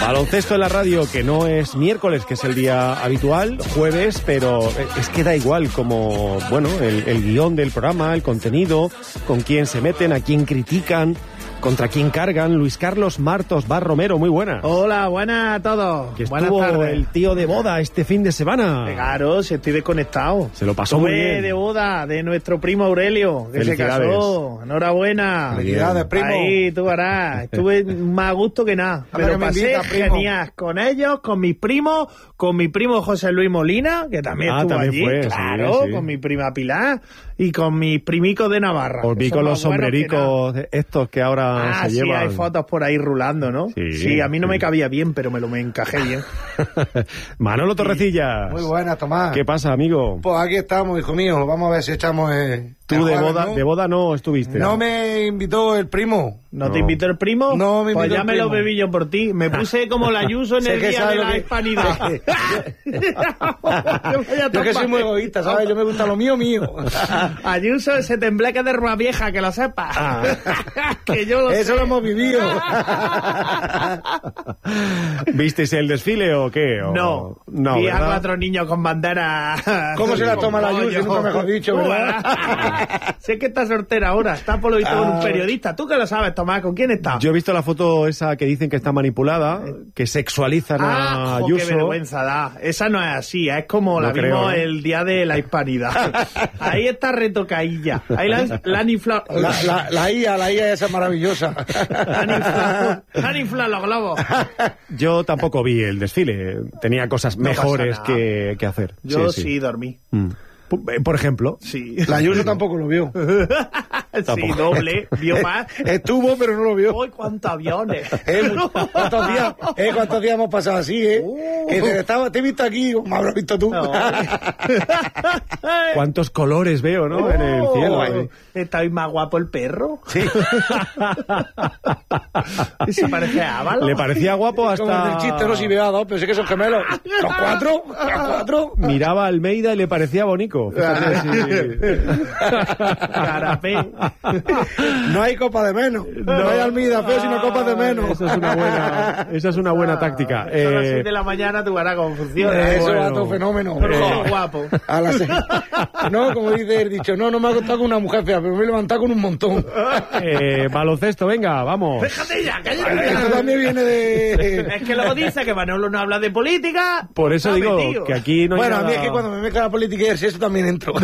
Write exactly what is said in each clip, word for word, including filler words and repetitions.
Baloncesto en la radio, que no es miércoles, que es el día habitual, jueves, pero es que da igual como, bueno, el, el guión del programa, el contenido, con quién se meten, a quién critican, contra quién cargan. Luis Carlos Martos Bar Romero, muy buena. Hola, buenas a todos. Que buenas estuvo tardes. El tío de boda este fin de semana. Claro, si estoy desconectado. Se lo pasó Estuve muy bien. de boda de nuestro primo Aurelio, que se casó. Enhorabuena. Felicidades, primo. Ahí, tú verás. Estuve más a gusto que nada. A ver, Pero me pasé invita, primo. genial con ellos, con mis primos, con mi primo José Luis Molina, que también Ah, estuvo también allí. fue, sí, claro, sí. con mi prima Pilar y con mis primicos de Navarra. Os vi que son con los más buenos que nada. sombrericos de estos que ahora Ah, se sí, llevan. hay fotos por ahí rulando, ¿no? Sí, Sí, a mí no sí. me cabía bien, pero me lo me encajé bien. Manolo Torrecillas. Muy buenas, Tomás. ¿Qué pasa, amigo? Pues aquí estamos, hijo mío. Vamos a ver si echamos eh, Tú el de jueves, boda, ¿no? de boda no estuviste. No me invitó el primo. ¿No, No. te invitó el primo? No me Pues invitó ya el me lo primo. bebí yo por ti. Me puse como la Ayuso en Sé el que día sabe de lo la que- hispanidad. Yo que soy muy egoísta, ¿sabes? Yo me gusta lo mío, mío. Ayuso, ese tembleque de rua vieja, que lo sepas. Que yo lo Eso sé. lo hemos vivido. ¿Visteis el desfile o qué? ¿O- No, no, vi a ¿verdad? cuatro niños con bandera. ¿Cómo se la toma la Ayuso? Pollo. Nunca mejor dicho, ¿verdad? Sé que está soltera ahora. Está por lo visto con un Ah. periodista. ¿Tú que lo sabes, Tomás? ¿Con quién está? Yo he visto la foto esa que dicen que está manipulada, que sexualizan Ah, a jo, qué Ayuso. vergüenza da. Esa no es así, es como No la creo, vimos ¿eh? el día de la hispanidad. Ahí está retocadilla. Ahí la, la han inflado. La, la, la I A, la I A esa es maravillosa. La han inflado, la han inflado los globos. Yo tampoco vi el desfile, tenía cosas No pasa mejores nada. que, que hacer. Yo sí, dormí. Mm. Por- Por ejemplo, Sí. La Ayuso tampoco lo vio. Sí, Tampoco. doble. Vio más. Estuvo, pero no lo vio. ¡Uy, cuántos aviones! Eh, ¿Cuántos días, eh, ¿Cuántos días hemos pasado así, eh? Uh. Que te, estaba, te he visto aquí, me habrás visto tú. No. cuántos colores veo, ¿no? En el cielo. Oh, ahí. ¿Está hoy más guapo el perro? Sí. ¿Y se parece a Ávalo? Le parecía guapo hasta... Como el del chiste, no si veo a dos, pero sé que son gemelos. ¿Los cuatro? ¿Los cuatro? Miraba a Almeida y le parecía bonico. Fíjate, sí. Carapé. No hay copa de menos. No, hay Almida feo, sino copas de menos. Eso es una buena, esa es una buena táctica. Son las Eh, seis de la mañana, tú verás cómo funciona. Eso bueno. va todo fenómeno. Pero Eh, son guapos. a las seis. No, como dice el dicho, no, no me ha acostado con una mujer fea, pero me he levantado con un montón. eh, baloncesto, venga, vamos. Déjate ya, Esto cállate. también viene de... Es que luego dice que Manolo no habla de política. Por eso Está digo metido. que aquí no hay Bueno, a nada... mí es que cuando me mezcla la política y el sexo también entro.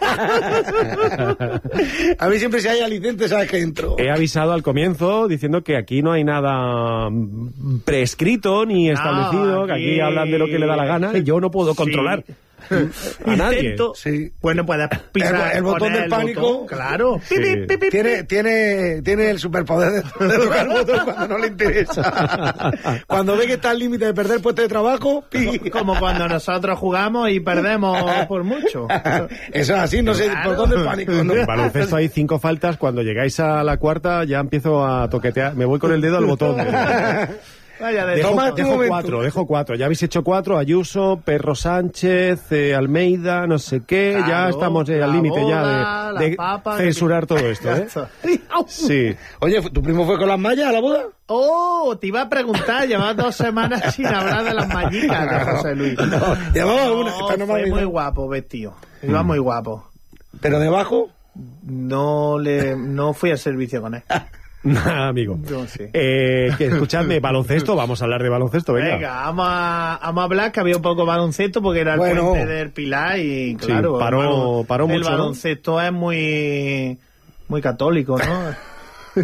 A mí siempre si hay aliciente sabes que entro. He avisado al comienzo diciendo que aquí no hay nada mm, prescrito ni establecido, que aquí aquí- hablan de lo que le da la gana y yo no puedo Sí. controlar a nadie. Intento. Sí. Bueno, puedes pisar, El- el botón poner del pánico. botón, claro. Sí. Pi, pi, pi, pi, Tiene, tiene, tiene el superpoder de, de tocar el botón cuando no le interesa. Cuando ve que está al límite de perder puesto de trabajo, pi. pi. Como cuando nosotros jugamos y perdemos por mucho. Eso es así, no sé, Claro. botón del pánico. ¿no? En baloncesto hay cinco faltas, cuando llegáis a la cuarta ya empiezo a toquetear, me voy con el dedo al botón. Vaya de Dejo, Toma tu dejo momento. cuatro, dejo cuatro. Ya habéis hecho cuatro, Ayuso, Perro Sánchez, eh, Almeida, no sé qué, ya Claro, estamos eh, al la límite boda, ya la de, de papa, censurar todo esto, ¿eh? Sí. Oye, ¿tu primo fue con las mallas a la boda? Oh, te iba a preguntar, llevaba dos semanas sin hablar de las mallitas de José Luis. No, llevaba una, No, esta no me ha fue muy olvidado. guapo vestido. Iba muy guapo. Pero debajo, No le, no fui al servicio con él. Nada, amigo. Yo sí. Eh, que escuchadme, baloncesto, vamos a hablar de baloncesto, venga. Venga, vamos a, vamos a hablar que había un poco baloncesto porque era el Bueno. puente del Pilar y claro, Sí, paró- el balon- paró el mucho, ¿no? baloncesto es muy muy católico, ¿no?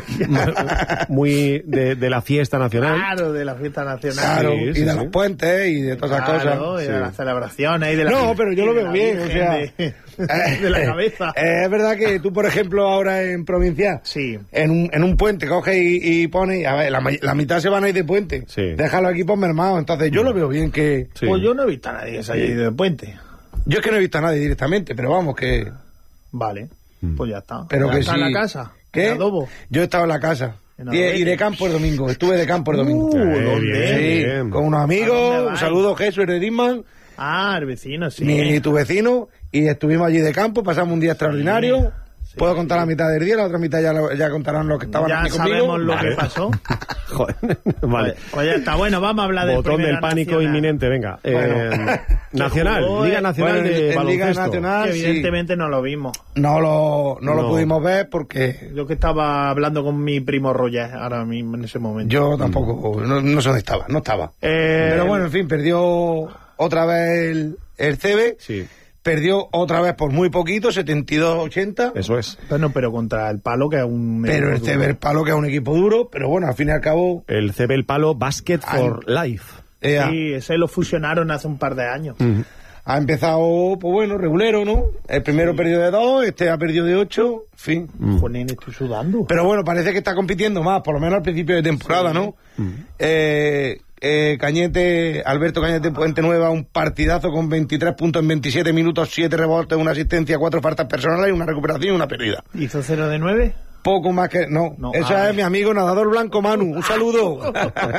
Muy de, de la fiesta nacional. Claro, de la fiesta nacional. claro, Sí, y sí, de sí. los puentes y de todas esas Claro, cosas. y de sí. las celebraciones y de la No, pero yo y lo de veo la bien, o Virgen sea, de, de la cabeza. Eh, es verdad que tú, por ejemplo, ahora en provincia, Sí. en un, en un puente coges y, y pones, a ver, la, ma- la mitad se van a ir de puente. Sí. Déjalo aquí por mermado. Entonces, yo lo veo bien que. Sí. Pues yo no he visto a nadie que se haya ido de puente. Yo es que no he visto a nadie directamente, pero vamos, que. Vale, pues ya está. Pero Ya que está sí. en la casa. ¿Qué? En adobo. Yo he estado en la casa. En Y, Adobe. y de campo el domingo. Estuve de campo el domingo. Uh, Eh, ¿dónde? bien, Sí, bien. con unos ¿A dónde amigos. Un vais? saludo, Jesús Eredisman, Ah, el vecino, sí. mi tu vecino. Y estuvimos allí de campo, pasamos un día extraordinario. Sí. Puedo contar la mitad del día, la otra mitad ya, lo, ya contarán los que estaban ya aquí conmigo. Ya sabemos lo vale. que pasó. Joder, vale. Pues, pues ya está, bueno, vamos a hablar del Botón del pánico nacional. inminente, venga. Bueno. Eh, nacional, jugó, Liga eh, Nacional bueno, de en Baloncesto. Liga Nacional, Que sí. evidentemente no lo vimos. No lo, no, No. lo pudimos ver porque Yo que estaba hablando con mi primo Roger ahora mismo en ese momento. yo tampoco, no, no sé dónde estaba, no estaba. Eh, Pero bueno, en fin, perdió otra vez el, el C B, Sí, perdió otra vez por muy poquito, setenta y dos a ochenta. eso es. Bueno, pero contra el Palo, que es un... Pero el equipo C B duro. el Palo, que es un equipo duro, pero bueno, al fin y al cabo... El C B El Palo Basket for Life. eh, ha- Sí, ese lo fusionaron hace un par de años. Ujú. Ha empezado, pues bueno, regulero, ¿no? El primero perdió de dos, este ha perdido de ocho, en fin. Joder, estoy sudando. Pero bueno, parece que está compitiendo más, por lo menos al principio de temporada, ¿no? Eh, eh, Cañete, Alberto Cañete Puente Nueva, un partidazo con veintitrés puntos en veintisiete minutos, siete rebotes, una asistencia, cuatro faltas personales, una recuperación y una pérdida. ¿Hizo cero de nueve? Poco más que... No, No, eso ah, es mi amigo nadador blanco Manu, un saludo.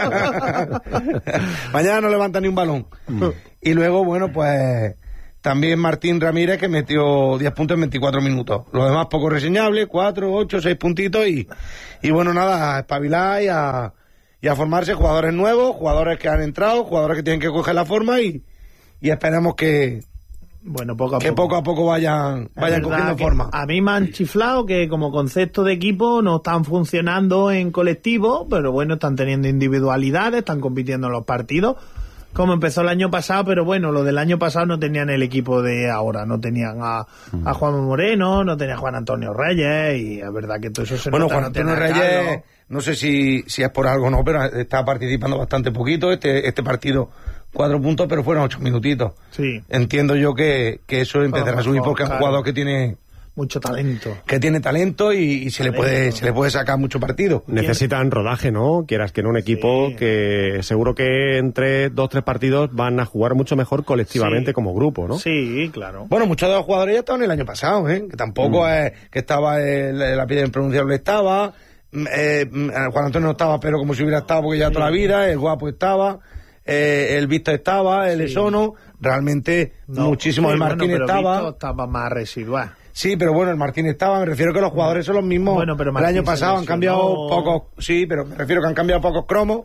Mañana no levanta ni un balón. Y luego, bueno, pues... También Martín Ramírez, que metió diez puntos en veinticuatro minutos. Los demás poco reseñables, cuatro, ocho, seis puntitos y... Y bueno, nada, a espabilar y a... Y a formarse jugadores nuevos, jugadores que han entrado, jugadores que tienen que coger la forma y... Y esperemos que... Bueno, poco a Que poco. poco a poco vayan, Es vayan verdad cogiendo que forma. A mí me han chiflado que como concepto de equipo no están funcionando en colectivo, pero bueno, están teniendo individualidades, están compitiendo en los partidos, como empezó el año pasado, pero bueno, lo del año pasado no tenían el equipo de ahora, no tenían a, a Juan Moreno, no tenían a Juan Antonio Reyes, y es verdad que todo eso se Bueno, nota, Juan no Antonio tiene a Reyes, Carlos. no sé si, si es por algo o no, pero está participando bastante poquito. Este, este partido, cuatro puntos, pero fueron ocho minutitos. Sí, Entiendo yo que, que eso empezará a subir mejor, porque es un claro. jugador que tiene, mucho talento. que tiene talento y, y se le Talento. puede, se le puede sacar mucho partido. Necesitan rodaje, ¿no? Quieras que en un equipo Sí. que seguro que entre dos tres partidos van a jugar mucho mejor colectivamente Sí. como grupo, ¿no? Sí, claro. Bueno, muchos de los jugadores ya estaban el año pasado, ¿eh? Que tampoco es que estaba el, la piedra impronunciable estaba, eh, Juan Antonio no estaba, pero como si hubiera estado porque ya toda la vida, el Guapo estaba, eh, el Visto estaba, el Sí. Esono, realmente No, muchísimo, sí, el Martín bueno, pero estaba. Víctor estaba más residual. Sí, pero bueno, el Martín estaba, me refiero que los jugadores son los mismos. Bueno, pero el Martín año se pasado han lesionó. cambiado pocos, sí, pero me refiero que han cambiado pocos cromos.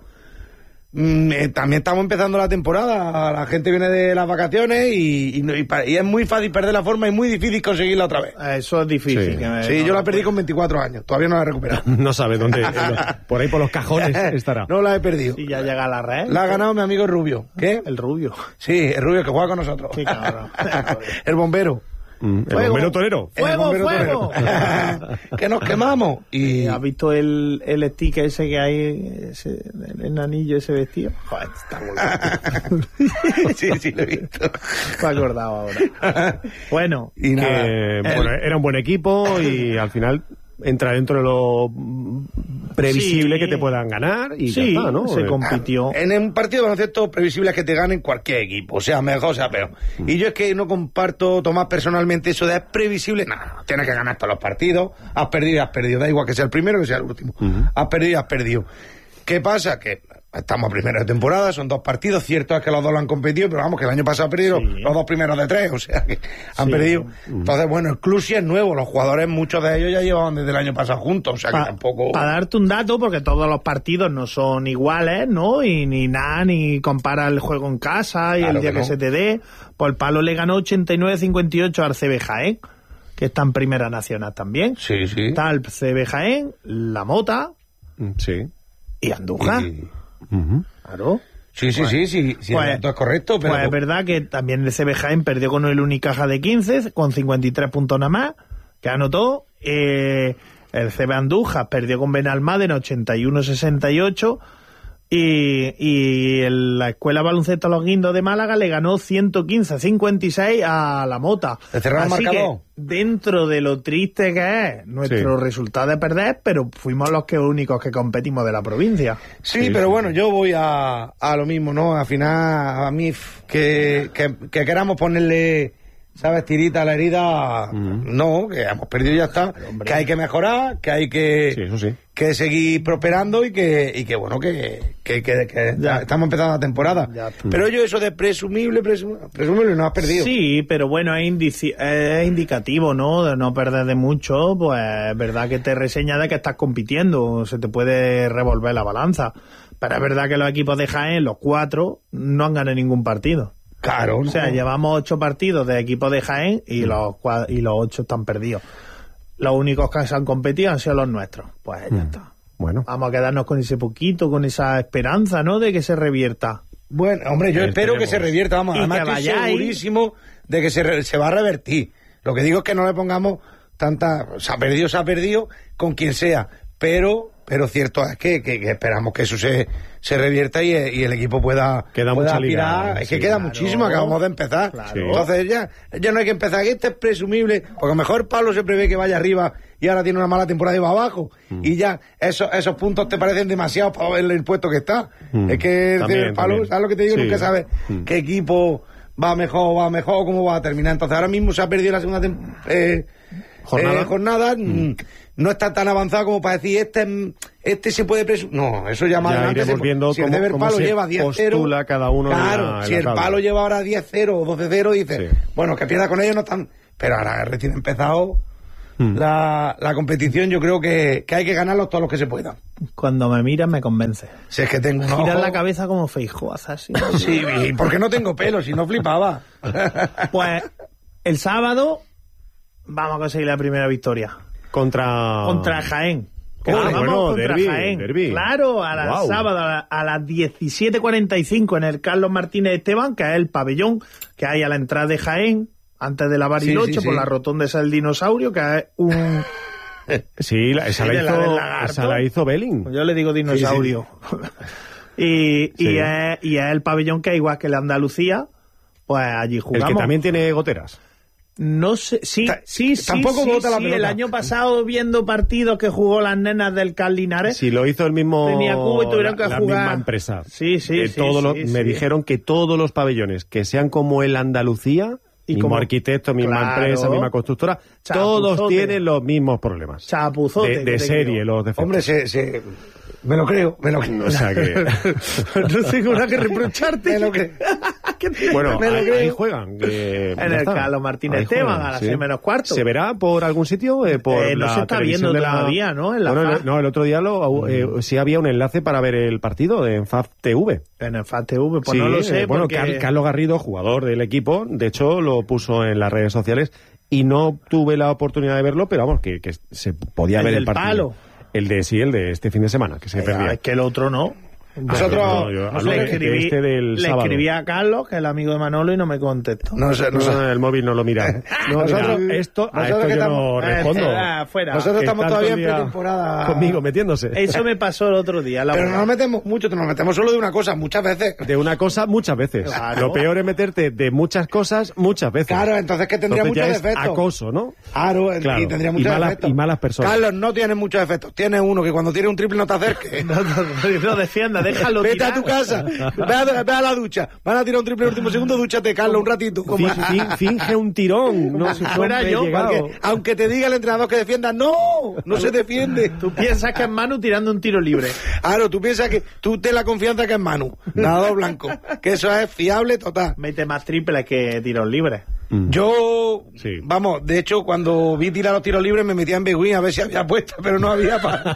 Mm, eh, también estamos empezando la temporada, la gente viene de las vacaciones y, y, no- y pa- y es muy fácil perder la forma y muy difícil conseguirla otra vez. Eso es difícil. Sí. que me- Sí, no yo lo la perdí puedo. con veinticuatro años, todavía no la he recuperado. No sabe dónde. Por ahí por los cajones estará. No la he perdido. Y ya llega a la red. La ha ganado mi amigo Rubio. ¿Qué? El rubio. Sí, el Rubio que juega con nosotros. Qué cabrón. El bombero. Mm, el Fuego. bombero torero. El ¡Fuego, bombero fuego! torero. Que nos quemamos. Y ¿Has visto el, el stick ese que hay, ese, el anillo ese vestido? Joder, está muy bien. sí, sí, lo he visto. Me he acordado ahora. Bueno, Y nada. Que, El- bueno, era un buen equipo y al final entra dentro de lo mm, previsible Sí. que te puedan ganar y sí, ya está, ¿no? se Eh, compitió. En un partido de baloncesto previsible es que te ganen cualquier equipo, o sea mejor, o sea peor. Y yo es que no comparto, Tomás, personalmente eso de es previsible. No, no, tienes que ganar todos los partidos. Has perdido y has perdido. Da igual que sea el primero que sea el último. Has perdido y has perdido. ¿Qué pasa? Que estamos a primero de temporada, son dos partidos. Cierto es que los dos lo han competido, pero vamos, que el año pasado perdieron Sí. los dos primeros de tres, o sea que han Sí. perdido. Entonces, bueno, el club sí es nuevo. Los jugadores, muchos de ellos ya llevaban desde el año pasado juntos, o sea que tampoco... Para darte un dato, porque todos los partidos no son iguales, ¿no? Y ni nada, ni compara el juego en casa y Claro el día que que, no. se te dé. Pues el Palo le ganó ochenta y nueve cincuenta y ocho al C B Jaén, que está en Primera Nacional también. Sí, sí. Está el C B Jaén, La Mota mm, Sí. y Andújar. Y- Ujú. Claro. Sí, sí, sí, sí, sí, Pues- el dato es correcto, pero... Pues es verdad que también el C B Jaén perdió con el Unicaja de quince, con cincuenta y tres puntos nada más, que anotó. Eh, el C B Andújar perdió con Benalmádena ochenta y uno sesenta y ocho. Y, y el- la Escuela Baloncesto Los Guindos de Málaga le ganó ciento quince a cincuenta y seis a la Mota. ¿Le cerraron Así marcador? que, dentro de lo triste que es nuestro Sí. resultado de perder, pero fuimos los que únicos que competimos de la provincia. Sí, Sí, pero sí, bueno, yo voy a, a lo mismo, ¿no? Al final, a mí, f- que, que, que queramos ponerle ¿sabes? Tirita a la herida. Mm. No, que hemos perdido y ya está. Hombre. Que hay que mejorar, que hay que, sí, eso sí. que seguir prosperando y que, y que bueno, que, que, que, que ya estamos empezando la temporada. Ya. Pero yo eso de presumible, presumible, presumible no has perdido. Sí, pero bueno, es, indici- es indicativo, ¿no? De no perder de mucho, pues es verdad que te reseña de que estás compitiendo, se te puede revolver la balanza. Pero es verdad que los equipos de Jaén, los cuatro, no han ganado ningún partido. Claro. O sea, no. Llevamos ocho partidos de equipos de Jaén y, mm. los, y los ocho están perdidos. Los únicos que se han competido han sido los nuestros. Pues ya mm. está. Bueno. Vamos a quedarnos con ese poquito, con esa esperanza, ¿no? De que se revierta. Bueno, hombre, yo espero que se revierta. Vamos, y además estoy segurísimo de que se, re, se va a revertir. Lo que digo es que no le pongamos tanta... Se ha perdido, se ha perdido con quien sea. Pero... Pero cierto es que, que, que esperamos que eso se, se revierta y, y el equipo pueda, queda pueda mucha aspirar. liga, es que sí, queda claro. muchísimo, acabamos de empezar. Claro. Entonces ya, ya no hay que empezar. Aquí este es presumible, porque a lo mejor Pablo se prevé que vaya arriba y ahora tiene una mala temporada y va abajo. Mm. Y ya, esos, esos puntos te parecen demasiados para ver el puesto que está. Mm. Es que también, Pablo, también. ¿Sabes lo que te digo? Sí. Nunca sabes mm. qué equipo va mejor, va mejor, cómo va a terminar. Entonces ahora mismo se ha perdido la segunda tem- eh, jornada. Eh, jornada mm. No está tan avanzado como para decir este este se puede presumir. No, eso ya más ya adelante. Iremos viendo si cómo, el cómo Palo se lleva diez cero. Postula cada uno. Claro, la, si el tabla. Palo lleva ahora diez cero o doce cero, dice, sí. Bueno, que pierda con ellos no están. Pero ahora recién empezado hmm. la, la competición, yo creo que, que hay que ganarlos todos los que se puedan. Cuando me miras me convence. Si es que tengo un Giras ojo... la cabeza como Feijóo, así. Sí, porque no tengo pelo, si no flipaba. Pues el sábado vamos a conseguir la primera victoria. Contra... Contra Jaén. Oh, vamos bueno, contra derbi, Jaén. Derbi. Claro, a la wow. sábado a, la, a las diecisiete cuarenta y cinco en el Carlos Martínez Esteban, que es el pabellón que hay a la entrada de Jaén, antes de la Bariloche, sí, sí, por sí. la rotonda esa del dinosaurio, que es un... Sí, la, esa, sí, la hizo, la esa la hizo Belling. Yo le digo dinosaurio. Sí, sí. y, sí. y, es, y es el pabellón que, igual que el Andalucía, pues allí jugamos. El que también tiene goteras. No sé, sí, Ta- sí, sí, tampoco sí, vota sí, la pelota. El año pasado viendo partidos que jugó las nenas del Cal Linares. Sí, lo hizo el mismo. Tenía cubo y tuvieron que la, jugar. La misma empresa. Sí, sí, eh, sí, todo sí, lo, sí Me sí. dijeron que todos los pabellones que sean como el Andalucía, y mismo como arquitecto, misma claro. empresa, misma constructora, Chapuzote. Todos tienen los mismos problemas. Chapuzote. De, de serie, los defectos. Hombre, se, se... me lo creo, me lo creo. O sea que... no tengo nada que reprocharte. Me lo creo. Bueno, me lo ahí, creo. Ahí juegan. Eh, en el Carlos Martínez Esteban, a las seis sí. menos cuarto. ¿Se verá por algún sitio? Eh, por eh, no la se está viendo de la... todavía, ¿no? En la bueno, F A F. No, el otro día lo, eh, sí había un enlace para ver el partido en F A F T V. En el F A F T V, pues sí, no lo sé. Eh, bueno, porque... Carlos Garrido, jugador del equipo, de hecho lo puso en las redes sociales y no tuve la oportunidad de verlo, pero vamos, que, que se podía el ver el del partido. Palo. El de sí, el de este fin de semana, que se eh, perdía. Es que el otro no. Nosotros no, yo, pues le, escribí, de este del le sábado. escribí a Carlos, que es el amigo de Manolo, y no me contestó. No sé, no sé. No, el móvil no lo mira. No, nosotros, mira, esto, a esto yo estamos, no respondo. Eh, fuera. Nosotros estamos todavía en pretemporada. Conmigo, metiéndose. Eso me pasó el otro día. La Pero verdad. no nos metemos mucho, nos metemos solo de una cosa, muchas veces. De una cosa, muchas veces. Claro. Lo peor es meterte de muchas cosas, muchas veces. Claro, entonces que tendría entonces muchos ya defectos. Es acoso, ¿no? Claro, claro. y tendría muchos y malas, defectos. Y malas personas. Carlos, no tienes muchos defectos. Tienes uno que cuando tiene un triple no te acerques. No, no, no, no defienda, déjalo Vete tirar. a tu casa. Ve a, ve a la ducha. Van a tirar un triple en el último segundo, dúchate, Carlos, un ratito. Fin, fin, finge un tirón. No si fuera yo. Porque, aunque te diga el entrenador que defienda, no, no se defiende. Tú piensas que es Manu tirando un tiro libre. Claro, tú piensas que tú ten la confianza que es Manu, nadador blanco. Que eso es fiable total. Mete más triples que tiros libres. Mm. Yo, sí. vamos, de hecho, cuando vi tirar los tiros libres me metía en Beguín a ver si había apuesta, pero no había para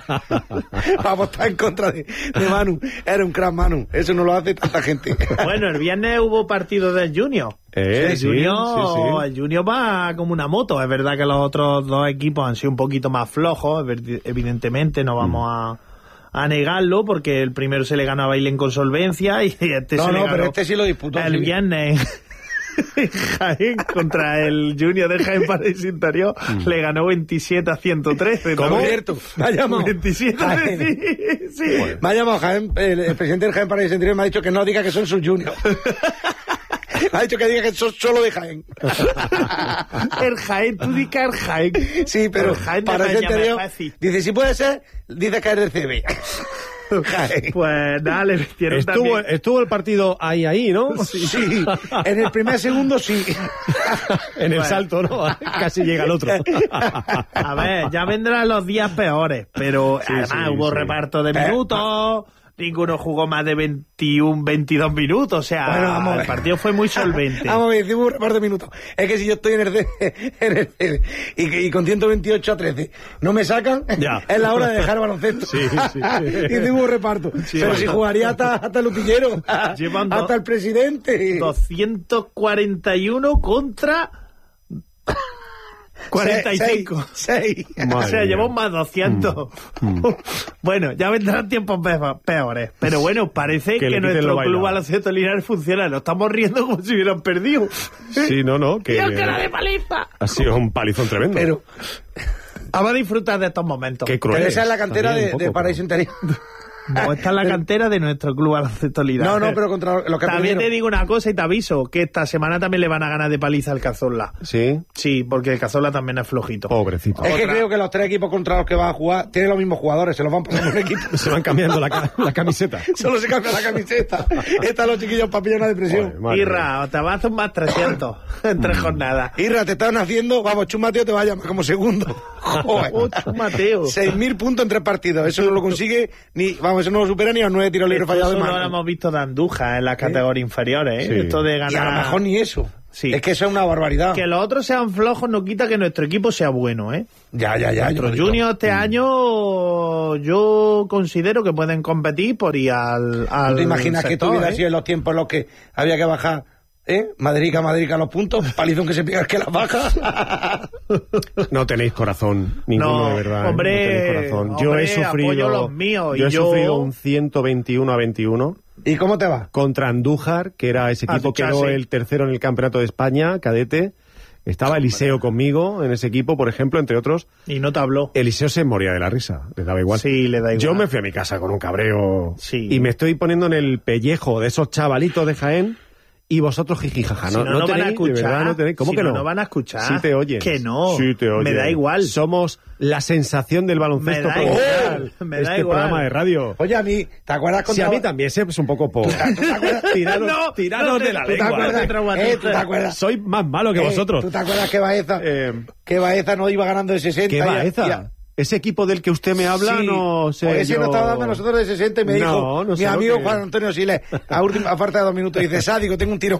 pa apostar en contra de, de Manu. Era un crack Manu, eso no lo hace tanta gente. Bueno, el viernes hubo partido del Junior. Eh, el, sí, Junior sí, sí. el Junior va como una moto. Es verdad que los otros dos equipos han sido un poquito más flojos, evidentemente, no vamos mm. a... a negarlo, porque el primero se le ganó a Bailén con solvencia y este no, se no, le ganó pero este sí lo disputó. el sí. viernes Jaén contra el Junior de Jaén Paraíso Interior mm. le ganó veintisiete a ciento trece. ¿Cómo? Cierto. Me ha llamado veintisiete a sí, sí. Bueno. Me ha llamado Jaén, el, el presidente del Jaén Paraíso Interior me ha dicho que no diga que son sus juniors. Me ha dicho que diga que son solo de Jaén. El Jaén, tú di que el Jaén. Sí, pero el Jaén para ese interior dice, si puede ser, dice que es del C B. Pues nada, le metieron Estuvo, también. estuvo el partido ahí, ahí, ¿no? Sí, sí. En el primer segundo sí. En el Bueno. salto, ¿no? Casi llega el otro. A ver, ya vendrán los días peores, pero Sí, además sí, hubo sí. reparto de minutos, ninguno jugó más de veintiuno, veintidós minutos, o sea, Bueno, vamos a el ver. partido fue muy solvente. Vamos a ver, hicimos un reparto de minutos. Es que si yo estoy en el C, en el C y, que- y con ciento veintiocho a trece no me sacan, Ya. es la hora de dejar el baloncesto. Sí, sí. Hicimos un reparto. Sí, Pero bueno. si jugaría hasta, hasta el utillero, Llevan do- hasta el presidente. doscientos cuarenta y uno contra cuarenta y cinco. Seis. seis. Madre O sea, mía. llevó más doscientos. Bueno, ya vendrán tiempos pe- peores. Pero bueno, parece Que que, le quiten nuestro lo club bailado. baloncesto Linares funciona. Nos estamos riendo como si hubieran perdido. Sí, no, no, que ¡Y el cara de paliza! ha sido un palizón tremendo. Pero, Vamos a disfrutar de estos momentos. Qué cruel. pero esa es la cantera También de, un de poco, Paraíso Interior. No, esta es la cantera de nuestro club baloncesto Linares. No, no, pero contra los que También te perdieron. digo una cosa y te aviso, que esta semana también le van a ganar de paliza al Cazorla. Sí, Sí, porque el Cazorla también es flojito. pobrecito. Es que Otra. creo que los tres equipos contra los que va a jugar tienen los mismos jugadores, se los van pasando un equipo. Se van cambiando la, ca- la camiseta. Solo se cambia la camiseta. Están los chiquillos para pillar una depresión. Joder, madre mía. Irra, te vas a hacer un más trescientos en tres jornadas. Irra, te están haciendo, vamos, Chus Mateo te va a llamar como segundo. Joder. Ocho, Mateo. seis mil puntos en tres partidos. Eso no lo consigue ni, vamos, eso no lo supera ni a los nueve tiros libres Esto fallados de solo lo mano. hemos visto de Andújar en las categorías inferiores, ¿eh? Sí. Esto de Y a ganar. lo mejor ni eso. Sí. Es que eso es una barbaridad. Que los otros sean flojos no quita que nuestro equipo sea bueno, ¿eh? Ya, ya, ya. yo Nuestros lo digo. juniors este año yo considero que pueden competir por ir al, al ¿No te imaginas que sector, esto hubiera ¿eh? sido en los tiempos en los que había que bajar, ¿eh? Madrid a Madrid a los puntos, palizón que se pega el que las baja. No tenéis corazón, ninguno No, de verdad. ¿eh? hombre, no tenéis corazón. Yo hombre, he sufrido. apoyo los míos, y yo he yo- sufrido un ciento veintiuno a veintiuno ¿Y cómo te va? contra Andújar, que era ese Ah, equipo que quedó Chase. el tercero en el campeonato de España, cadete. Estaba Eliseo conmigo en ese equipo, por ejemplo, entre otros. Y no te habló. Eliseo se moría de la risa, le daba igual. Sí, le da igual. Yo me fui a mi casa con un cabreo Sí. y me estoy poniendo en el pellejo de esos chavalitos de Jaén y vosotros jijijaja. Si No, no, no no van a tenéis, de escuchar. verdad, no tenéis. ¿Cómo Si que no, no? no van a escuchar. Sí te oyen. Que no. Sí te oyen. Me da igual. Somos la sensación del baloncesto Me da profesional. igual. Me este da igual. programa de radio. Oye, a mí, ¿te acuerdas Sí, contra... a mí también se es un poco por... tiraros No, tiraros no te- de la ¿tú te lengua. acuerdas? te traumatices. Eh, ¿tú te acuerdas? Soy más malo que Eh, vosotros. ¿Tú te acuerdas que Baeza, Eh, que Baeza no iba ganando de sesenta? ¿Qué y a- Baeza? y a- Ese equipo del que usted me habla Sí, no sé pues ese yo- nos estaba dando a nosotros de sesenta y me No, dijo no sé mi lo amigo que- Juan Antonio Siles, a, última, a falta de dos minutos, dice, sádico, tengo un tiro.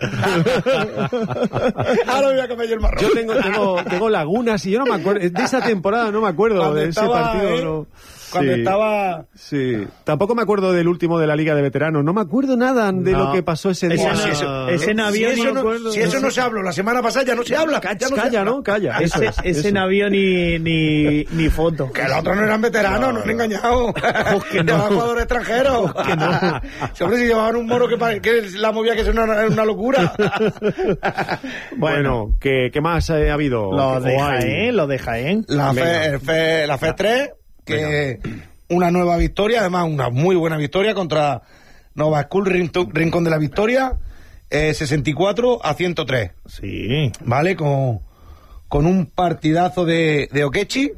Ahora me voy a comer yo el marrón. Yo tengo, tengo, tengo lagunas y yo no me acuerdo. De esa temporada no me acuerdo Cuando de ese estaba, partido. ¿eh? no. Cuando Sí, estaba... Sí. Tampoco me acuerdo del último de la Liga de Veteranos. No me acuerdo nada de No. lo que pasó ese día. Ese no- Si eso, ese eh, navío si ni eso, me no, acuerdo. si eso no se habló la semana pasada, ya no se habla. Ya no se Calla, habla. ¿no? Calla. Eso Ese, es, ese eso. no había ni, ni, ni foto. Que los otros no eran veteranos, no, han engañado. Que no. Llevaban jugadores extranjeros. Que no. Si, hombre, si llevaban un moro que, pa- que la movía que es una, una locura. Bueno, ¿qué, qué más eh, ha habido? Lo ¿O de hay? Jaén, lo de Jaén. La Venga. F, F- la F E tres, que una nueva victoria, además una muy buena victoria contra Nova School Rin- Rincón de la Victoria, eh, sesenta y cuatro a ciento tres, Sí. ¿vale? Con, con un partidazo de, de Okechi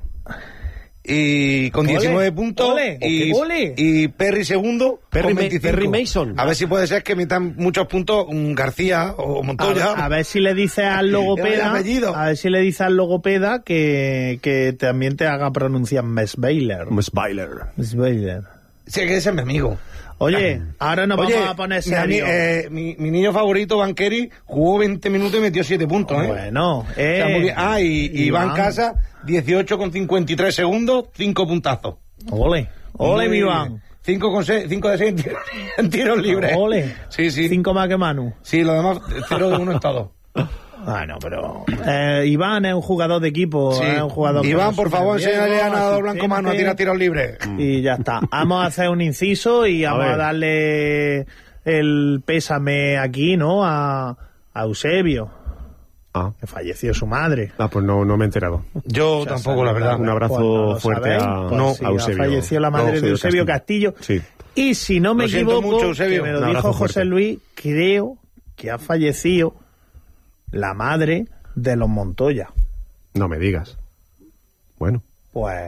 y con Ole, diecinueve puntos ole, y, ole. y Perry segundo Perry con Ma- veinticinco. Perry Mason. A ver si puede ser que metan muchos puntos un García o A, Montoya. a ver si le dice al El logopeda, apellido. a ver si le dice al logopeda que, que también te haga pronunciar Mesbailer. Smiler. Mesbailer. Sí, que ese es mi amigo. Oye, ahora nos Oye, vamos a poner mi, ami- serio. eh, mi, mi niño favorito, Banqueri, jugó veinte minutos y metió siete puntos, ¿eh? Bueno, Está eh, muy bien. Ah, y Iván Iván. Casa, dieciocho con cincuenta y tres segundos, cinco puntazos. Ole, ole, mi Muy Iván. bien. cinco con seis, cinco de seis en tiros, en tiros libres. Ole. Sí, sí. Cinco más que Manu. Sí, lo demás, cero de uno en todo. Bueno, pero eh, Iván es un jugador de equipo, Sí. es un jugador que Iván, por resume favor, riesgo, enséñale a nadador blanco mano a asistente, tirar tiros libres. y ya está. Vamos a hacer un inciso y vamos a, ver. darle el pésame aquí, ¿no? A, a Eusebio, Ah. que falleció su madre. Ah, pues no, no me he enterado. Yo Ya tampoco, la sabes, verdad. Un abrazo Pues no lo fuerte sabéis, a, pues no, sí, a Eusebio. falleció la madre No, de Eusebio Castillo. Sí. Y si no me Lo siento equivoco, mucho, Eusebio. que me lo Un dijo abrazo José fuerte. Luis, creo que ha fallecido la madre de los Montoya. No me digas. Bueno. Pues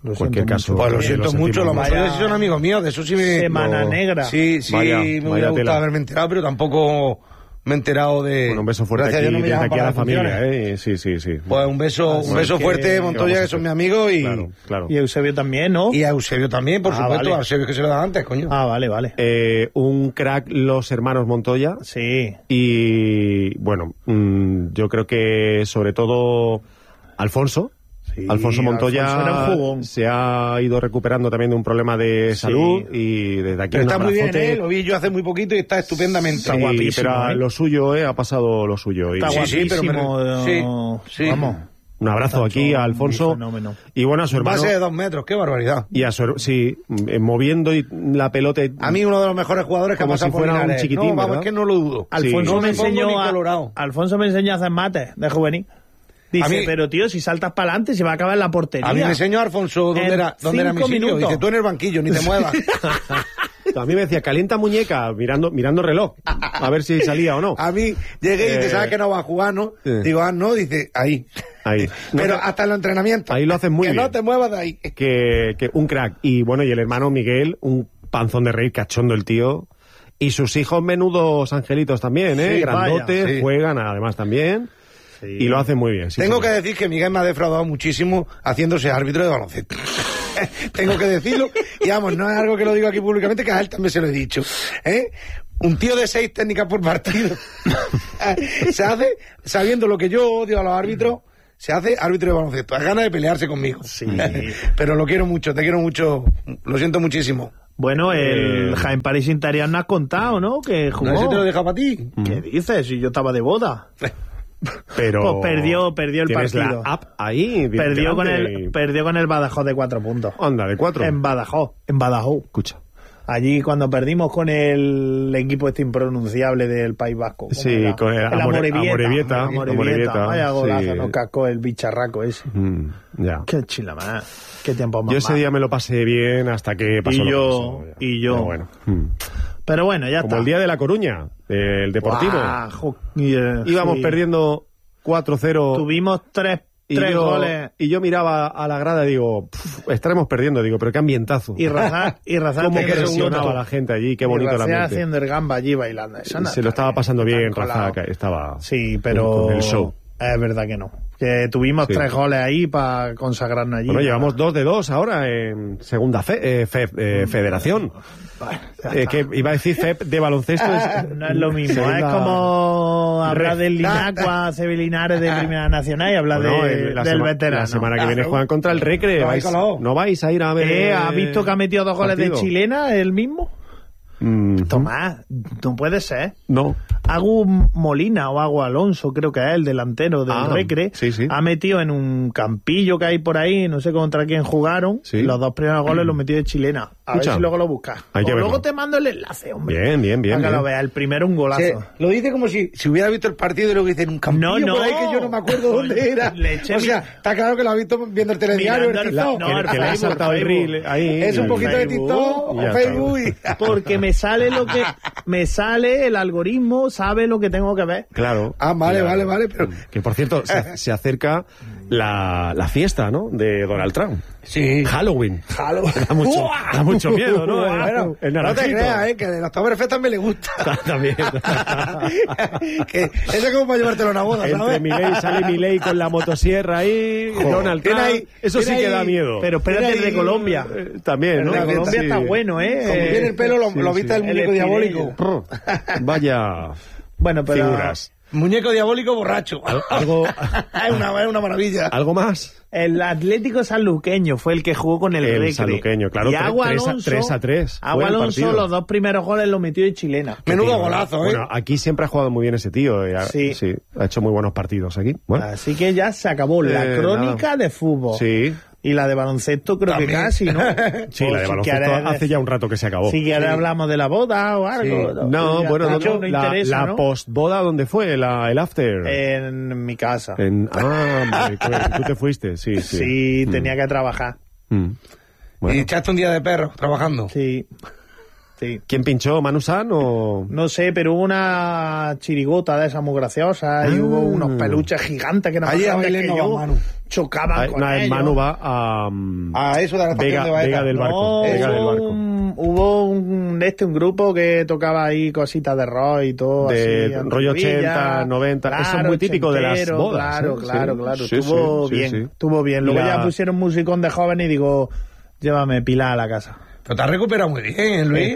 Lo cualquier siento caso. mucho. Pues lo eh, siento sentimos mucho, los Vaya- Montoya sí son amigos míos, de eso sí me... Semana lo- negra. Sí, sí, Vaya- me vaya hubiera gustado tela. haberme enterado, pero tampoco me he enterado de... Bueno, un beso fuerte Gracias a aquí, Dios no me desde llaman aquí a para la las familia, funciones. ¿eh? Sí, sí, sí. Pues un beso, Así un beso que- fuerte, ¿qué vamos Montoya, a que hacer? son mis amigos, y, Claro, claro. Y Eusebio también, ¿no? y a Eusebio también, por Ah, supuesto, vale. a Eusebio que se lo da antes, coño. Ah, vale, vale. Eh, un crack los hermanos Montoya. Sí. Y bueno, mm, yo creo que sobre todo Alfonso. Sí, Alfonso Montoya Alfonso era un jugón. se ha ido recuperando también de un problema de Sí. salud y desde aquí Pero un está muy bien, abrazote. ¿eh? Lo vi yo hace muy poquito y está estupendamente. Está Sí, guapísimo, pero ¿eh? lo suyo, eh, ha pasado lo suyo. Y Está Sí, sí, pero me- guapísimo. sí, sí. Vamos. un abrazo Está aquí hecho a un Alfonso fenómeno. y bueno a su hermano Base de dos metros, qué barbaridad. y a su her- sí, eh, moviendo y- la pelota. y- A mí uno de los mejores jugadores que ha Como pasado si por fuera un Linares. chiquitín, No, vamos, ¿verdad? es que no lo dudo. Alfonso No me me pongo enseñó ni a, colorado. Alfonso me enseñó a hacer mates de juvenil. Dice, A mí- pero tío, si saltas para adelante se va a acabar en la portería. A mí me enseñó Alfonso dónde En era, dónde era mi cinco sitio. minutos. Dice, tú en el banquillo, ni te muevas. A mí me decía, calienta muñeca, mirando mirando reloj, a ver si salía o no. A mí llegué y dice, Eh, ¿sabes que no va a jugar, no? sí. Digo, ah, no, dice, ahí. Ahí. No, Pero que- hasta en los entrenamientos. ahí lo hacen muy que bien. no te muevas de ahí. que, que un crack. Y bueno, y el hermano Miguel, un panzón de reír, cachondo el tío. Y sus hijos menudos angelitos también, ¿eh? Sí, Grandotes, vaya, sí. juegan además también. Y lo hacen muy bien. sí, Tengo sí. que decir que Miguel me ha defraudado muchísimo haciéndose árbitro de baloncesto. Tengo que decirlo. Y vamos, no es algo que lo digo aquí públicamente, que a él también se lo he dicho. ¿Eh? Un tío de seis técnicas por partido se hace, sabiendo lo que yo odio a los árbitros, se hace árbitro de baloncesto. Has ganas de pelearse conmigo. Sí. Pero lo quiero mucho, te quiero mucho. Lo siento muchísimo. Bueno, el Eh, Jaén París Interior no has contado, ¿no? Que jugó. No sé si te lo deja para ti. ¿Qué dices? Si yo estaba de boda. Pero Pues perdió- perdió el tienes partido. la app ahí. Perdió con, delante el, y- perdió con el Badajoz de cuatro puntos. Anda, de cuatro. En Badajoz. En Badajoz. Escucha. Allí cuando perdimos con el equipo este impronunciable del País Vasco. ¿cómo Sí, era? con el Amore- Amorebieta, Amorebieta, Vaya golazo, sí. nos cascó el bicharraco ese. Mm, ya. Qué chila más. Qué tiempo más. Yo ese mal. día me lo pasé bien hasta que pasó Y lo que yo- pasó, ya. y yo. Pero bueno. Mm. Pero bueno, ya Como está. el día de La Coruña, del Deportivo. Buah, jo- y, eh, Íbamos sí. perdiendo cuatro cero. Tuvimos tres, y tres yo, goles. y yo miraba a la grada y digo, "Pff, estaremos perdiendo", digo, pero qué ambientazo. Y Razak, y Razak Cómo haciendo presionaba segundo. la gente allí, qué Y bonito el Razak ambiente. haciendo el gamba allí bailando. Eso no Se está lo estaba pasando bien, tan colado. Rafa, que estaba Sí, pero con el show. es verdad que no. Que tuvimos Sí. tres goles ahí para consagrarnos allí. Bueno, llevamos dos de dos ahora en segunda fe, eh, fe- eh, federación. Bueno, ya Eh, está. que iba a decir F E P de baloncesto. Es, No es lo mismo, segunda- es como hablar Ref. del Linacua, Sevilinares de Primera Nacional y hablar Bueno, de- el- la del sema- veterano. La semana que viene Claro. juegan contra el Recre. Lo vais- habéis colado. ¿No vais a ir a ver? Eh, ¿Has visto que ha metido dos goles de partido? chilena el mismo? Mm, Tomás, no puede ser. No. Agu Molina o Agu Alonso, creo que es el delantero del Ah, Recre, sí, sí. ha metido en un campillo que hay por ahí, no sé contra quién jugaron, Sí. los dos primeros goles los metió de chilena. A Escucha, ver si luego lo buscas. hay que O luego verlo. te mando el enlace, hombre. Bien, bien, bien, Para que bien. lo veas. El primero un golazo. Se- lo dice como si, si hubiera visto el partido y luego dice en un campillo No, no. por ahí que yo no me acuerdo dónde era. Le eché O mi- sea, está claro que lo ha visto viendo el telediario, Mirando el el- TikTok. no, que, el que le ha Facebook, saltado el Facebook. reel ahí. Es un el- poquito de Facebook, TikTok y o ya Facebook. está. y- Porque me sale lo que me sale el algoritmo, sabe lo que tengo que ver. Claro. Ah, vale, Claro. vale, vale, pero... Que por cierto, se, se acerca la, la fiesta, ¿no? De Donald Trump. Sí. Halloween. Halloween. Da mucho, da mucho miedo, ¿no? Bueno, el no te naranjito. creas, ¿eh? Que de los Oktoberfest también le gusta. También. que eso es como para llevártelo a una boda, Entre ¿sabes? Milei, sale Milei con la motosierra ahí, Donald Tiene Trump. ahí- Eso sí tiene que ahí- da miedo. Pero espérate, el Mira de ahí- Colombia. Eh, También, El ¿no? de Colombia Sí. está bueno, ¿eh? Como tiene el pelo, lo, sí, lo sí. viste el El muñeco espinel. diabólico. Vaya Bueno, pero... figuras. Muñeco diabólico borracho. Algo, es, una, es una maravilla. ¿Algo más? El Atlético Sanluqueño fue el que jugó con el, El Recre. sanluqueño, claro, Y tre- Agua tres a- Alonso, tres a tres fue Agua el Alonso partido. los dos primeros goles los metió de chilena. Menudo Tío, golazo, ¿eh? Bueno, aquí siempre ha jugado muy bien ese tío. eh, ha- Sí. ha hecho muy buenos partidos aquí. Bueno, Así que ya se acabó la Eh, crónica nada. de fútbol. sí. Y la de baloncesto creo También. que casi, ¿no? Sí, O la de si baloncesto quieres- hace ya un rato que se acabó. Si quieres Sí. hablamos de la boda o algo. Sí. No, Ya bueno, está. no, Hecho, no, la, interesa, la ¿no? postboda, ¿dónde fue? La, el after. En mi casa. En- ah, vale, tú, tú te fuiste, sí, sí. Sí, Mm, tenía que trabajar. mm. Y Bueno. echaste un día de perro trabajando. Sí. Sí. ¿Quién pinchó? ¿Manu San o...? No sé, pero hubo una chirigota de esas muy graciosas y Ah. hubo unos peluches gigantes que no Allí a más grandes Bailén que no yo. va, Manu. chocaban Ay, con nada, ellos. Manu va a... um, A eso de la estación Vega, de Baeta. Vega del Barco. No, Vega del hubo Barco. un, hubo un, este, un grupo que tocaba ahí cositas de rock y todo. De así, rollo Antivilla. ochenta, noventa, eso es Claro, muy típico de las ochentero, bodas, Claro, ¿eh? claro, Sí, claro. sí, estuvo sí, bien, sí, sí. estuvo bien. Y Luego la- ya pusieron musicón de joven y digo, llévame Pilar a la casa. Pero te has recuperado muy bien, Luis.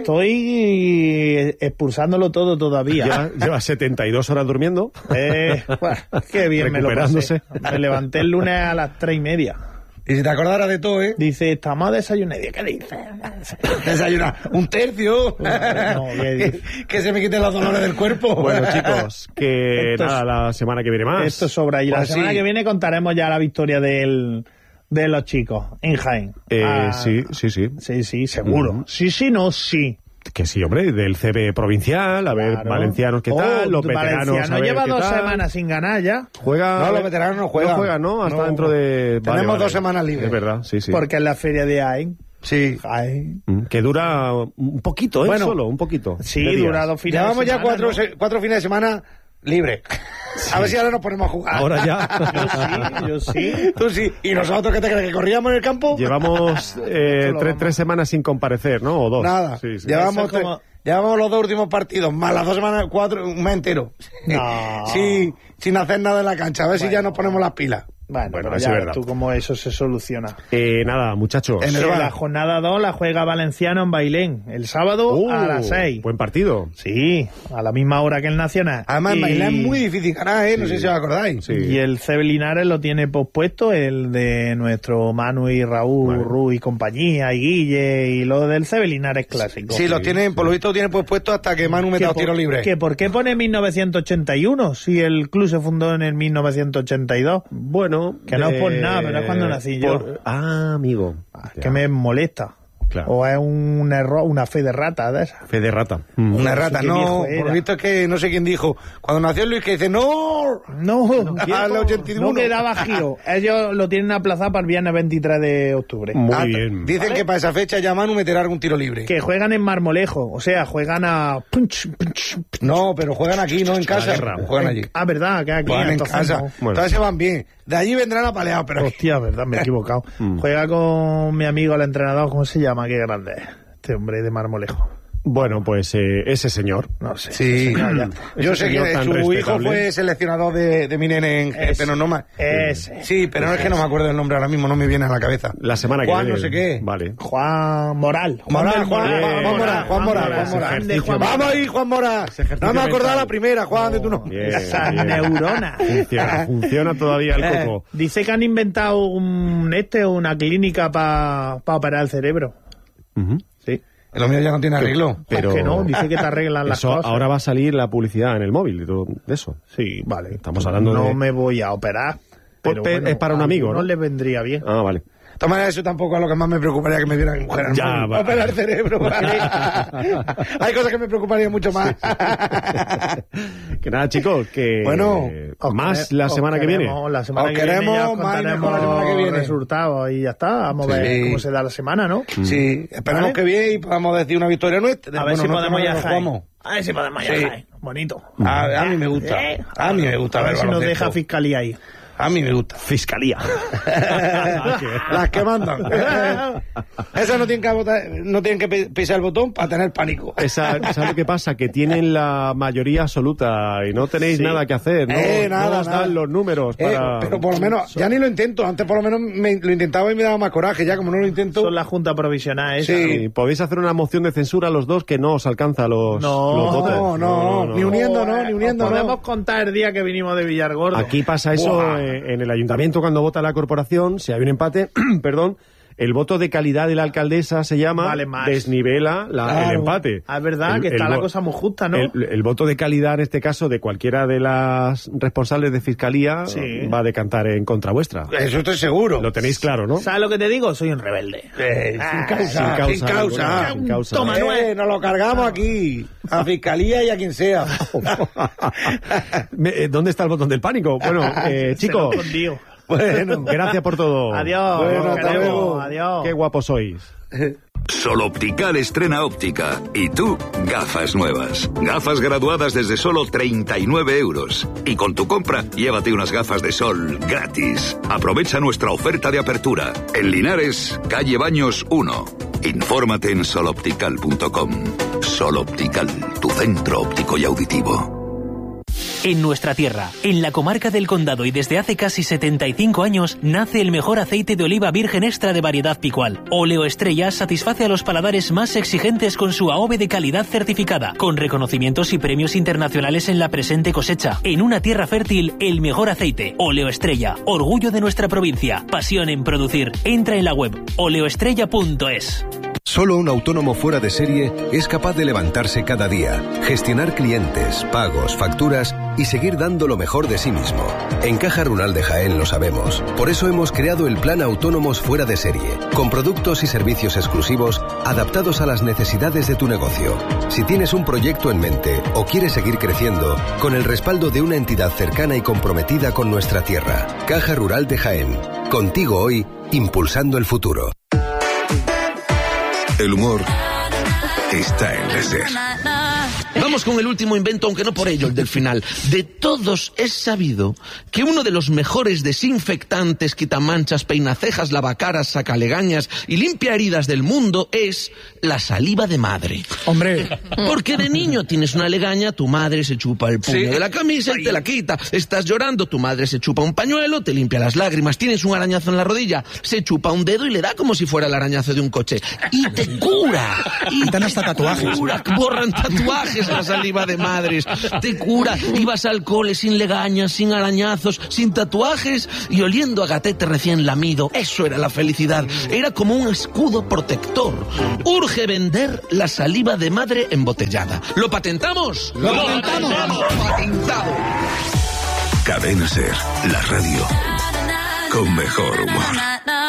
Estoy expulsándolo todo todavía. Lleva, lleva setenta y dos horas durmiendo. Eh, bueno, qué bien me lo pasé. Recuperándose. Me levanté el lunes a las tres y media. Y si te acordaras de todo, ¿eh? Dice, estamos a desayunar. ¿Qué dice? Desayunar un tercio. No, ¿qué que, dice? que se me quiten los dolores del cuerpo. Bueno, chicos, que Esto es- nada, la semana que viene más. Esto sobra. Y la Pues semana sí. que viene contaremos ya la victoria del, de los chicos en Jaén. Eh, Ah, sí, sí, sí. Sí, sí, seguro. Ujú. Sí, sí, no, sí. Que sí, hombre, del C B provincial, a ver, Claro. valencianos qué tal, Oh, los veteranos Valenciano a ver lleva qué dos tal. semanas sin ganar ya. Juega... No, los veteranos no juegan. No juegan, ¿no? Hasta No. dentro de... Tenemos dos semanas libres. Es verdad, sí, sí. Porque es la feria de Jaén. Sí. Jaén. Mm, Que dura un poquito, ¿eh? Bueno, Solo, un poquito. Sí, de días. dura dos fines Llevamos de ya semana, cuatro, ¿no? se- cuatro fines de semana libres. A ver si ahora nos ponemos a jugar. Ahora ya. Yo sí, yo sí. Tú sí. ¿Y nosotros qué te crees? ¿Que corríamos en el campo? Llevamos eh, Esto lo tres, vamos. tres semanas sin comparecer, ¿no? O dos. Nada. Sí, sí. Llevamos, Eso es como- tre- llevamos los dos últimos partidos, más las dos semanas, cuatro, un mes entero. No. Sí, sin hacer nada en la cancha. A ver si ya nos ponemos las pilas. Bueno, Bueno, pero eso ya es ves verdad. tú cómo eso se soluciona. Eh, nada, muchachos. En el Que bar. la jornada dos la juega Valenciano en Bailén, el sábado Uh, a las seis. Buen partido. Sí, a la misma hora que el Nacional. Además, en Y- bailar es muy difícil ganar, ¿eh? No sé si os acordáis. Sí. Y el C B Linares lo tiene pospuesto, el de nuestro Manu y Raúl, Vale. Ru y compañía, y Guille, y lo del C B Linares clásico. Sí, los tienen, por lo visto, tienen pues puesto hasta que Manu meta los por- tiros libres. que ¿Por qué pone mil novecientos ochenta y uno si el club se fundó en el mil novecientos ochenta y dos? Bueno. Que no es por eh, nada, pero es cuando nací yo. por- Ah, amigo. Que me molesta. Claro. O es un error, una fe de rata de esa. Fe de rata. Mm. Una Eso rata, qué no. viejo Por era. lo visto es que no sé quién dijo. Cuando nació Luis, que dice, ¡no! No, Al ochenta y uno. no quedaba giro. Ellos lo tienen aplazado para el viernes veintitrés de octubre. Muy Ah, bien. Dicen que para esa fecha ya Manu meterá algún tiro libre. Que juegan en Marmolejo, o sea, juegan a... punch, punch, punch. No, pero juegan aquí, no en casa. guerra. Juegan allí. Ah, verdad, que aquí... Juegan en entonces casa. no. Bueno. Entonces se van bien. De allí vendrán apaleados, pero aquí- Hostia, verdad, me he equivocado. Juega con mi amigo, el entrenador, ¿cómo se llama? Qué grande es este hombre de Marmolejo. Bueno, pues eh, ese señor. No sé. Sí, No, ya. yo Ese sé señor que tan su hijo respetable. fue seleccionador de, de mi nene en Ese. pero no más. Ese. Sí, pero no es que no me acuerdo del nombre ahora mismo, no me viene a la cabeza. La semana que Juan viene. no sé qué. Vale. Juan Moral. Moral, del Juan, Moral. Juan, Juan Moral, Juan Moral, Juan Ese Moral. grande Juan Moral. Vamos ahí, Juan Mora. ejercicio No me acordaba mental. la primera, Juan, de tu nombre. Bien, Esa bien. neurona. Funciona, funciona todavía el Eh. coco. Dice que han inventado un este una clínica para operar el cerebro. Ujú. Sí. Lo mío ya no tiene arreglo. Pero- Que no, dice que te arreglan las Eso cosas. ahora va a salir la publicidad en el móvil de todo de eso. Sí, vale. Estamos hablando no de- me voy a operar. Pero Pe- bueno, es para un amigo, no ¿no? le vendría bien. Ah, vale. De todas maneras, eso tampoco es lo que más me preocuparía que me viera mi mujer. Ya, hermano. va. Operar el cerebro. Hay cosas que me preocuparían mucho más. Que nada, chicos, que Bueno, Os más quere- la os semana que viene. queremos, La semana Os que viene ya queremos os más y contaremos mejor la semana que viene. resultados y ya está. Vamos a Sí. ver cómo se da la semana, ¿no? Sí, esperemos ¿Vale? que bien y podamos decir una victoria nuestra. A ver Bueno, si no, podemos no, ir a nos Jaén. jugamos. A ver si podemos ir a Sí. Jaén. Bonito. A, a mí me gusta. Eh, A mí me gusta A ver ver si nos baloncesto. deja fiscalía ahí. A mí me gusta. Fiscalía. Las que mandan. Esas no tienen que votar, no tienen que pi- pisar el botón para tener pánico. Esa, ¿sabes lo que pasa? Que tienen la mayoría absoluta y no tenéis Sí. nada que hacer. No, Eh, nada, no os nada. dan los números Eh, para... pero por lo menos, ya ni lo intento. Antes por lo menos me, lo intentaba y me daba más coraje. Ya como no lo intento. Son la junta provisional esa. Sí. Sí, podéis hacer una moción de censura a los dos que no os alcanza los, No, los votos. no, no, ni uniendo, no, ni uniendo, Os no. podemos contar el día que vinimos de Villargordo. Aquí pasa eso Buah. eh, en el ayuntamiento cuando vota la corporación, si hay un empate, perdón, el voto de calidad de la alcaldesa se llama, Vale más. desnivela la- Claro. el empate. Ah, es verdad El- que está el la vo- cosa muy justa, ¿no? El, el voto de calidad, en este caso, de cualquiera de las responsables de fiscalía, Sí. va a decantar en contra vuestra. Eso estoy seguro. Lo tenéis claro, ¿no? ¿Sabes lo que te digo? Soy un rebelde. Eh, Ah, sin causa, sin causa sin causa. ninguna, sin causa. Toma, Manuel. Eh, nos lo cargamos aquí. A fiscalía y a quien sea. Me- eh, ¿Dónde está el botón del pánico? Bueno, eh, Se lo chicos, he escondido. Bueno. gracias por todo. Adiós. Bueno, nos hasta queremos. luego. Adiós. Qué guapos sois. Sol Optical estrena óptica. Y tú, gafas nuevas. Gafas graduadas desde solo treinta y nueve euros. Y con tu compra, llévate unas gafas de sol gratis. Aprovecha nuestra oferta de apertura. En Linares, calle Baños uno. Infórmate en sol optical punto com. Sol Optical, tu centro óptico y auditivo. En nuestra tierra, en la comarca del Condado y desde hace casi setenta y cinco años, nace el mejor aceite de oliva virgen extra de variedad Picual. Óleo Estrella satisface a los paladares más exigentes con su A O V E de calidad certificada, con reconocimientos y premios internacionales en la presente cosecha. En una tierra fértil, el mejor aceite. Óleo Estrella, orgullo de nuestra provincia, pasión en producir. Entra en la web oleoestrella punto es. Solo un autónomo fuera de serie es capaz de levantarse cada día, gestionar clientes, pagos, facturas y seguir dando lo mejor de sí mismo. En Caja Rural de Jaén lo sabemos. Por eso hemos creado el Plan Autónomos Fuera de Serie, con productos y servicios exclusivos adaptados a las necesidades de tu negocio. Si tienes un proyecto en mente o quieres seguir creciendo, con el respaldo de una entidad cercana y comprometida con nuestra tierra. Caja Rural de Jaén. Contigo hoy, impulsando el futuro. El humor está en la SER. Vamos con el último invento, aunque no por ello el del final. De todos es sabido que uno de los mejores desinfectantes, quitamanchas, peinacejas, lavacaras, sacalegañas y limpia heridas del mundo es la saliva de madre. Hombre. Porque de niño tienes una legaña, tu madre se chupa el puño sí. de la camisa y te la quita. Estás llorando, tu madre se chupa un pañuelo, te limpia las lágrimas. Tienes un arañazo en la rodilla, se chupa un dedo y le da como si fuera el arañazo de un coche. Y te cura. Y te dan hasta tatuajes. Cura, borran tatuajes la saliva de madres. Te cura. Ibas al cole sin legañas, sin arañazos, sin tatuajes y oliendo a gatete recién lamido. Eso era la felicidad. Era como un escudo protector. Urge vender la saliva de madre embotellada. ¿Lo patentamos? ¡Lo, ¡Lo patentamos! patentamos! ¡Patentado! Cadena SER, la radio con mejor humor.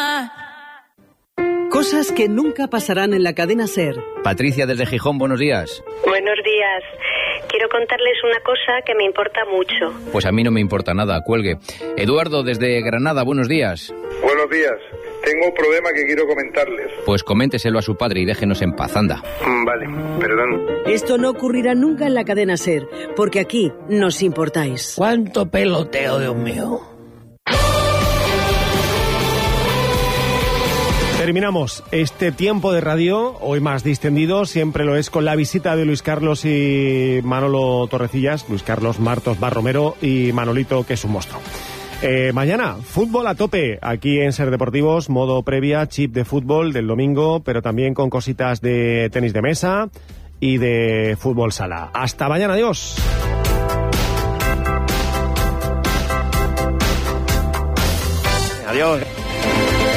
Cosas que nunca pasarán en la cadena SER. Patricia desde Gijón, buenos días. Buenos días. Quiero contarles una cosa que me importa mucho. Pues a mí no me importa nada, cuelgue. Eduardo desde Granada, buenos días. Buenos días. Tengo un problema que quiero comentarles. Pues coménteselo a su padre y déjenos en paz, anda. Vale, perdón. Esto no ocurrirá nunca en la cadena SER, porque aquí nos importáis. ¿Cuánto peloteo, Dios mío? Terminamos este tiempo de radio, hoy más distendido, siempre lo es con la visita de Luis Carlos y Manolo Torrecillas, Luis Carlos Martos Barromero y Manolito, que es un monstruo. Eh, mañana, fútbol a tope, aquí en Ser Deportivos, modo previa, chip de fútbol del domingo, pero también con cositas de tenis de mesa y de fútbol sala. Hasta mañana, adiós. Adiós.